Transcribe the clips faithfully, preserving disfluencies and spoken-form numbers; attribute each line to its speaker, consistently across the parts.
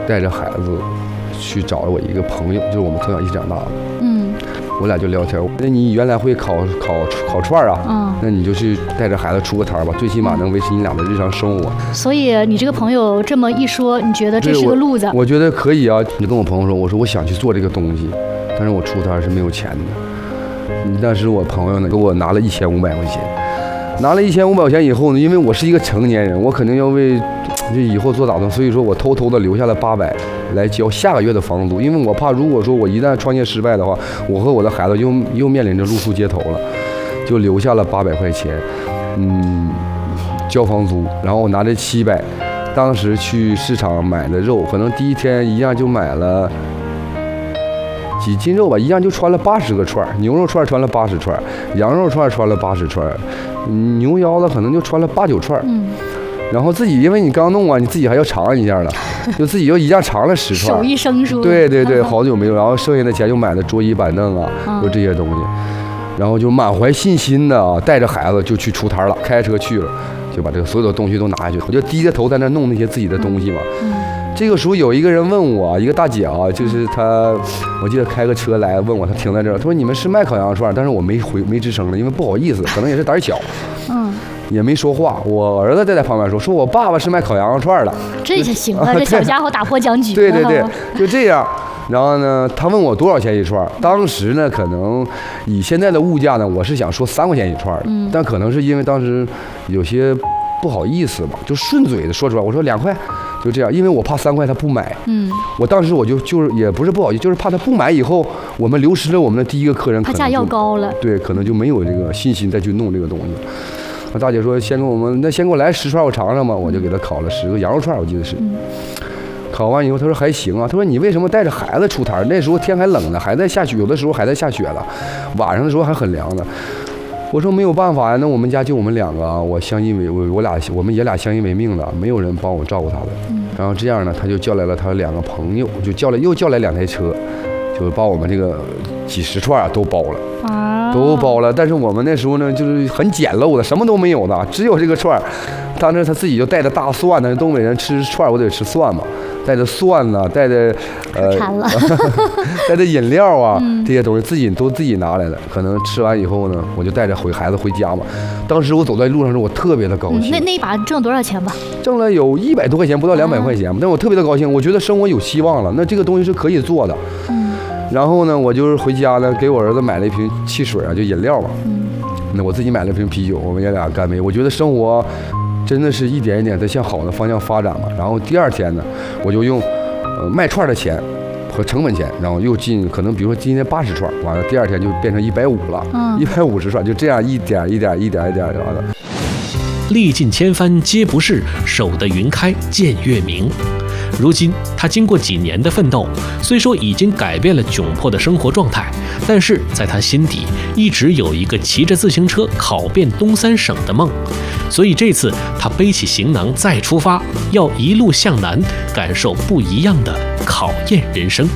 Speaker 1: 带着孩子去找了我一个朋友，就是我们从小一起长大的。嗯，我俩就聊天。那你原来会烤烤烤串啊？嗯，那你就去带着孩子出个摊吧，最起码能维持你俩的日常生活。
Speaker 2: 所以你这个朋友这么一说，你觉得这是个路子？
Speaker 1: 我, 我觉得可以啊。你跟我朋友说，我说我想去做这个东西，但是我出摊是没有钱的。但是我朋友呢，给我拿了一千五百块钱。拿了一千五百块钱以后呢，因为我是一个成年人，我肯定要为就以后做打算，所以说我偷偷的留下了八百来交下个月的房租，因为我怕如果说我一旦创业失败的话，我和我的孩子又又面临着露宿街头了，就留下了八百块钱，嗯，交房租，然后我拿着七百，当时去市场买的肉，可能第一天一样就买了几斤肉吧，一样就穿了八十个串，牛肉串穿了八十串，羊肉串穿了八十串。牛腰子可能就穿了八九串，嗯，然后自己因为你刚弄啊，你自己还要尝一下了，就自己又一样尝了十串，
Speaker 2: 手艺生疏。
Speaker 1: 对对对，好久没有，然后剩下的钱就买了桌椅板凳啊，就这些东西，然后就满怀信心的啊，带着孩子就去出摊了，开车去了，就把这个所有的东西都拿下去，我就低着头在那弄那些自己的东西嘛。嗯，这个时候有一个人问我，一个大姐啊，就是她，我记得开个车来问我，她停在这儿，她说你们是卖烤羊肉串，但是我没回没吱声了，因为不好意思，可能也是胆小，嗯，也没说话。我儿子在在旁边说，说我爸爸是卖烤羊肉串的，
Speaker 2: 这下行了，这小家伙打破僵局了。
Speaker 1: 对对对，就这样。然后呢，他问我多少钱一串，当时呢，可能以现在的物价呢，我是想说三块钱一串的，嗯，但可能是因为当时有些不好意思吧，就顺嘴的说出来，我说两块。就这样，因为我怕三块他不买，嗯，我当时我就就是也不是不好意思，就是怕他不买以后，我们流失了我们的第一个客人，
Speaker 2: 他价要高了，
Speaker 1: 对，可能就没有这个信心再去弄这个东西。那大姐说，先给我们，那先给我来十串，我尝尝吧，我就给他烤了十个羊肉串，我记得是。嗯，烤完以后，他说还行啊，他说你为什么带着孩子出摊？那时候天还冷呢，还在下雪，有的时候还在下雪了，晚上的时候还很凉的。我说没有办法呀，那我们家就我们两个啊，我相依为我我俩我们爷俩相依为命的，没有人帮我照顾他的。嗯，然后这样呢，他就叫来了他两个朋友，就叫来又叫来两台车，就把我们这个几十串啊都包了，啊，都包了。但是我们那时候呢，就是很简陋的，什么都没有的，只有这个串。当时他自己就带着大蒜呢，东北人吃串我得吃蒜嘛。带着蒜呐、啊，带着呃，带着饮料啊，嗯、这些东西自己都自己拿来的。可能吃完以后呢，我就带着回孩子回家嘛。当时我走在路上的时候，我特别的高兴。
Speaker 2: 嗯、那那一把挣多少钱吧？
Speaker 1: 挣了有一百多块钱，不到两百块钱。啊、但我特别的高兴，我觉得生活有希望了。那这个东西是可以做的。嗯。然后呢，我就是回家呢，给我儿子买了一瓶汽水啊，就饮料嘛。嗯。那我自己买了一瓶啤酒，我们爷俩干杯。我觉得生活。真的是一点一点在向好的方向发展嘛。然后第二天呢，我就用呃卖串的钱和成本钱，然后又进，可能比如说今天八十串，完了第二天就变成一百五了，一百五十串，就这样一点一点一点一点的完了。
Speaker 3: 历尽千帆皆不是，守得云开见月明。如今他经过几年的奋斗，虽说已经改变了窘迫的生活状态，但是在他心底一直有一个骑着自行车考遍东三省的梦。所以这次他背起行囊再出发，要一路向南，感受不一样的考验人生。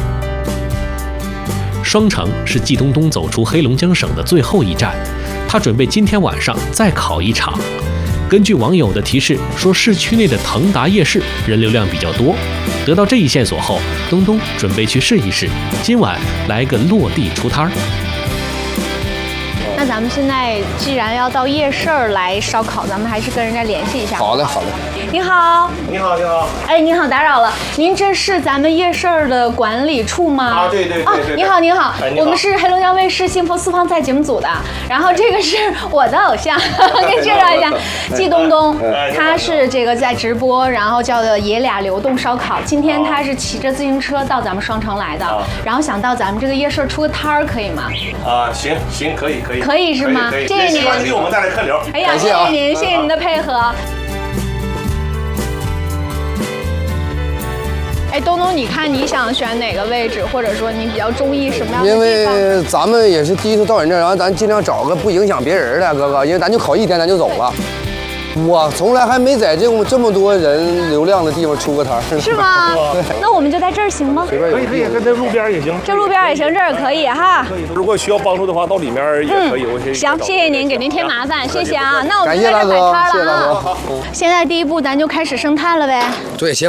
Speaker 3: 双城是季东东走出黑龙江省的最后一站，他准备今天晚上再考一场。根据网友的提示说，市区内的腾达夜市人流量比较多。得到这一线索后，东东准备去试一试，今晚来个落地出摊儿。
Speaker 4: 那咱们现在既然要到夜市来烧烤，咱们还是跟人家联系一下。
Speaker 1: 好嘞，好嘞。
Speaker 4: 你好，
Speaker 5: 你好，你好。
Speaker 4: 哎，您好，打扰了。您这是咱们夜市的管理处吗？
Speaker 5: 啊，对对对对对。
Speaker 4: 你好，你好，
Speaker 5: 哎，
Speaker 4: 我们是黑龙江卫视幸福私房菜节目组的。然后这个是我的偶像，给你介绍一下，季东东，他是这个在直播，然后叫的爷俩流动烧烤。今天他是骑着自行车到咱们双城来的，然后想到咱们这个夜市出个摊儿，可以吗？
Speaker 5: 啊，行行，可以可以。
Speaker 4: 可以是吗？谢谢您，
Speaker 5: 给我们带来客流。
Speaker 4: 哎呀，谢谢您，谢谢您的配合。哎，东东，你看你想选哪个位置，或者说你比较中意什么样的地方？
Speaker 1: 因为咱们也是第一次到人这，然后咱尽量找个不影响别人的，哥哥，因为咱就考一天，咱就走了。我从来还没在这么这么多人流量的地方出过摊，
Speaker 4: 是吗？那我们就在这儿行吗？
Speaker 5: 可以可以，跟这路边也行。
Speaker 4: 这路边也行，这儿也可以哈。
Speaker 5: 可以。如果需要帮助的话，到里面也可以。我先
Speaker 4: 行，谢谢您，给您添麻烦，谢谢啊。那我们就在这摆摊了啊。现在第一步，咱就开始生炭了呗。
Speaker 1: 对，先。